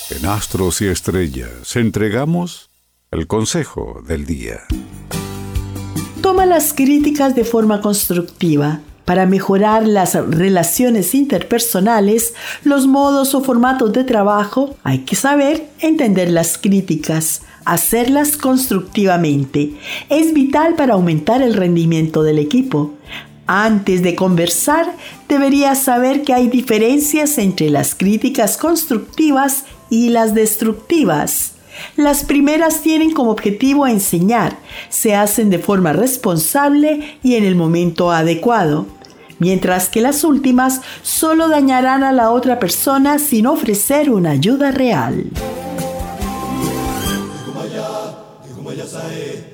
En Astros y Estrellas entregamos el consejo del día. Toma las críticas de forma constructiva. Para mejorar las relaciones interpersonales, los modos o formatos de trabajo, hay que saber entender las críticas, hacerlas constructivamente. Es vital para aumentar el rendimiento del equipo. Antes de conversar, deberías saber que hay diferencias entre las críticas constructivas y las destructivas. Las primeras tienen como objetivo enseñar, se hacen de forma responsable y en el momento adecuado, mientras que las últimas solo dañarán a la otra persona sin ofrecer una ayuda real.